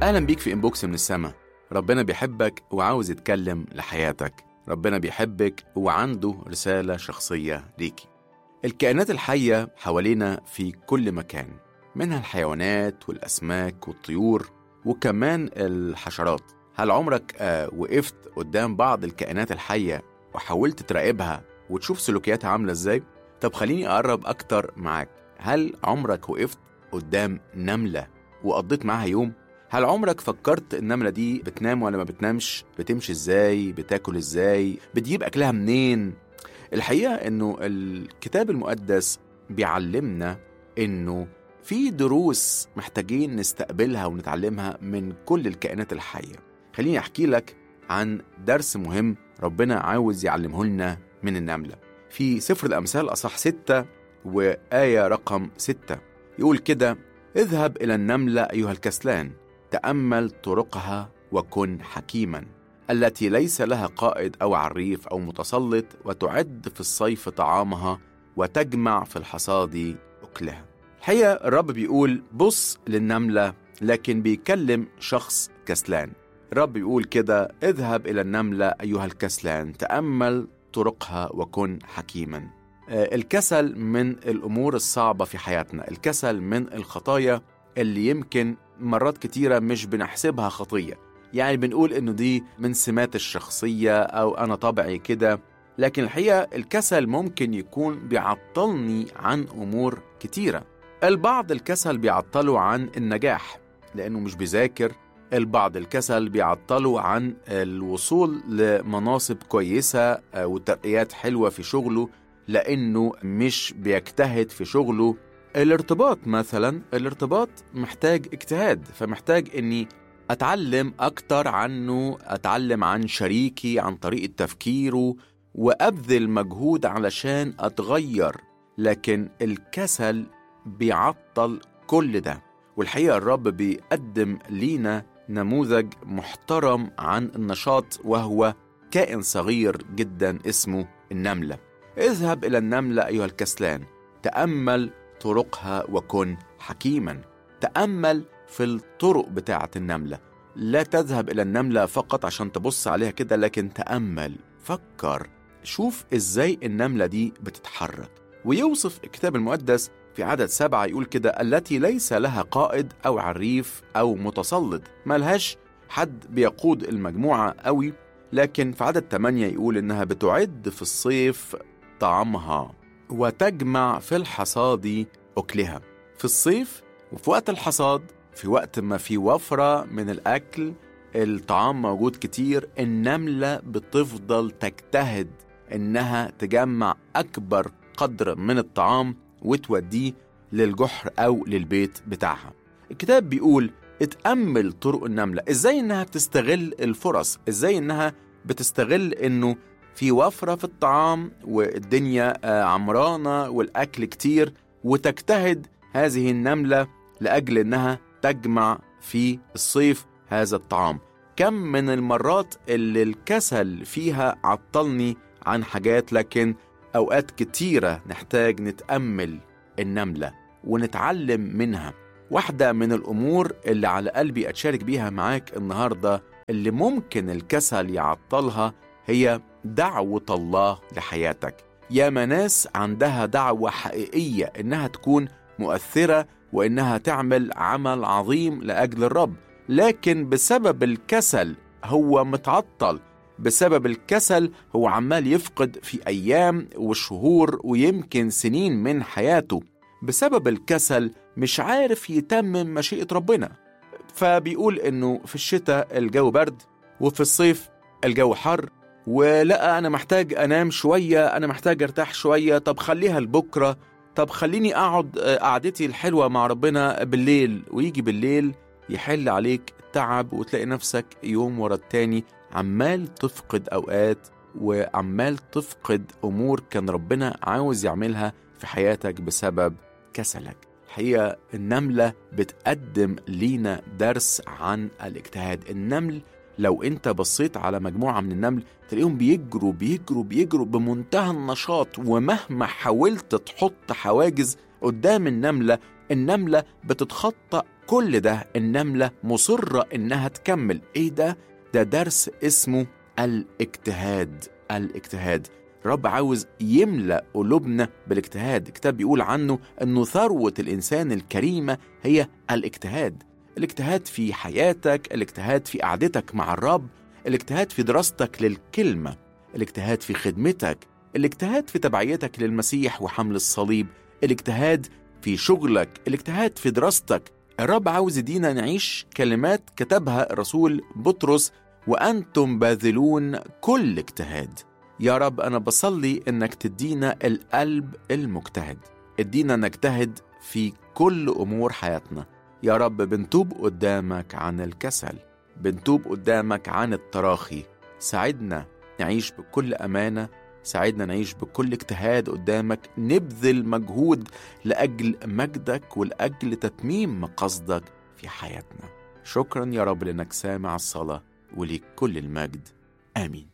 أهلا بيك في إنبوكس من السما. ربنا بيحبك وعاوز يتكلم لحياتك. ربنا بيحبك وعنده رسالة شخصية ليكي. الكائنات الحية حوالينا في كل مكان، منها الحيوانات والأسماك والطيور وكمان الحشرات. هل عمرك وقفت قدام بعض الكائنات الحية وحاولت تراقبها وتشوف سلوكياتها عاملة إزاي؟ طب خليني أقرب أكتر معاك. هل عمرك وقفت قدام نملة وقضيت معاها يوم؟ هل عمرك فكرت النملة دي بتنام ولا ما بتنامش؟ بتمشي إزاي؟ بتاكل إزاي؟ بتجيب أكلها منين؟ الحقيقة إنه الكتاب المقدس بيعلمنا إنه في دروس محتاجين نستقبلها ونتعلمها من كل الكائنات الحية. خليني أحكي لك عن درس مهم ربنا عاوز يعلمه لنا من النملة. في سفر الأمثال أصح 6 وآية رقم 6 يقول كده: اذهب إلى النملة أيها الكسلان، تأمل طرقها وكن حكيما، التي ليس لها قائد أو عريف أو متسلط، وتعد في الصيف طعامها وتجمع في الحصاد أكلها. الحقيقة الرب بيقول بص للنملة، لكن بيكلم شخص كسلان. الرب بيقول كده: اذهب إلى النملة أيها الكسلان، تأمل طرقها وكن حكيما. الكسل من الأمور الصعبة في حياتنا، الكسل من الخطايا اللي يمكن مرات كتيرة مش بنحسبها خطية، يعني بنقول إنه دي من سمات الشخصية أو أنا طبعي كده، لكن الحقيقة الكسل ممكن يكون بيعطلني عن أمور كتيرة. البعض الكسل بيعطله عن النجاح لأنه مش بيذاكر، البعض الكسل بيعطله عن الوصول لمناصب كويسة وترقيات حلوة في شغله لأنه مش بيجتهد في شغله. الارتباط مثلا، الارتباط محتاج اجتهاد، فمحتاج أني أتعلم أكتر عنه، أتعلم عن شريكي، عن طريقة تفكيره، وأبذل مجهود علشان أتغير، لكن الكسل بيعطل كل ده. والحقيقة الرب بيقدم لينا نموذج محترم عن النشاط، وهو كائن صغير جدا اسمه النملة. اذهب إلى النملة أيها الكسلان، تأمل طرقها وكن حكيما. تأمل في الطرق بتاعة النملة، لا تذهب إلى النملة فقط عشان تبص عليها كده، لكن تأمل، فكر، شوف إزاي النملة دي بتتحرك. ويوصف الكتاب المقدس في عدد 7 يقول كده: التي ليس لها قائد أو عريف أو متسلط، ملهاش حد بيقود المجموعة قوي، لكن في عدد 8 يقول إنها بتعد في الصيف طعامها وتجمع في الحصاد أكلها. في الصيف وفي وقت الحصاد، في وقت ما في وفرة من الأكل، الطعام موجود كتير، النملة بتفضل تجتهد إنها تجمع أكبر قدر من الطعام وتوديه للجحر أو للبيت بتاعها. الكتاب بيقول اتأمل طرق النملة، إزاي إنها بتستغل الفرص، إزاي إنها بتستغل إنه في وفرة في الطعام والدنيا عمرانة والأكل كتير، وتجتهد هذه النملة لأجل إنها تجمع في الصيف هذا الطعام. كم من المرات اللي الكسل فيها عطلني عن حاجات، لكن أوقات كتيرة نحتاج نتأمل النملة ونتعلم منها. واحدة من الأمور اللي على قلبي أتشارك بيها معاك النهاردة اللي ممكن الكسل يعطلها هي دعوة الله لحياتك. ياما ناس عندها دعوة حقيقية إنها تكون مؤثرة وإنها تعمل عمل عظيم لأجل الرب، لكن بسبب الكسل هو متعطل. بسبب الكسل هو عمال يفقد في أيام وشهور ويمكن سنين من حياته. بسبب الكسل مش عارف يتمم مشيئة ربنا. فبيقول إنه في الشتاء الجو برد وفي الصيف الجو حر، ولا أنا محتاج أنام شوية، أنا محتاج أرتاح شوية، طب خليها لبكرة، طب خليني أقعد قعدتي الحلوة مع ربنا بالليل. ويجي بالليل يحل عليك تعب وتلاقي نفسك يوم ورا التاني عمال تفقد أوقات وعمال تفقد أمور كان ربنا عاوز يعملها في حياتك بسبب كسلك. الحقيقة النملة بتقدم لينا درس عن الاجتهاد. النمل لو انت بصيت على مجموعة من النمل تلاقيهم بيجروا بيجروا بيجروا بمنتهى النشاط، ومهما حاولت تحط حواجز قدام النملة بتتخطى كل ده النملة مصرة إنها تكمل. إيه ده؟ ده درس اسمه الاجتهاد. الاجتهاد. رب عاوز يملأ قلوبنا بالاجتهاد. الكتاب بيقول عنه أنه ثروة الإنسان الكريمة هي الاجتهاد. الاجتهاد في حياتك، الاجتهاد في قعدتك مع الرب، الاجتهاد في دراستك للكلمة، الاجتهاد في خدمتك، الاجتهاد في تبعيتك للمسيح وحمل الصليب، الاجتهاد في شغلك، الاجتهاد في دراستك. الرب عاوز يدينا نعيش كلمات كتبها الرسول بطرس: وأنتم باذلون كل اجتهاد. يا رب أنا بصلي إنك تدينا القلب المجتهد، ادينا نجتهد في كل أمور حياتنا. يا رب بنتوب قدامك عن الكسل، بنتوب قدامك عن التراخي. ساعدنا نعيش بكل أمانة، ساعدنا نعيش بكل اجتهاد قدامك، نبذل مجهود لأجل مجدك ولأجل تتميم قصدك في حياتنا. شكرا يا رب لأنك سامع الصلاة، وليك كل المجد. آمين.